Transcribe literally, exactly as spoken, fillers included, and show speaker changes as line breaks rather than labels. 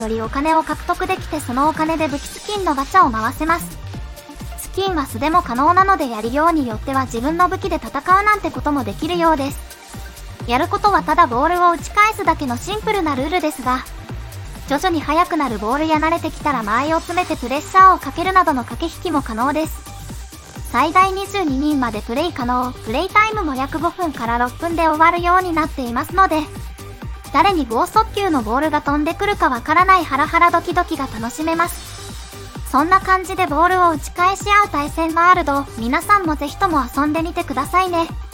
よりお金を獲得できて、そのお金で武器スキンのガチャを回せます。スキンは素でも可能なので、やりようによっては自分の武器で戦うなんてこともできるようです。やることはただボールを打ち返すだけのシンプルなルールですが、徐々に速くなるボールや慣れてきたら間合いを詰めてプレッシャーをかけるなどの駆け引きも可能です。最大にじゅうににんまでプレイ可能。プレイタイムも約ごふんからろっぷんで終わるようになっていますので、誰に剛速球のボールが飛んでくるかわからないハラハラドキドキが楽しめます。そんな感じでボールを打ち返し合う対戦ワールド、皆さんもぜひとも遊んでみてくださいね。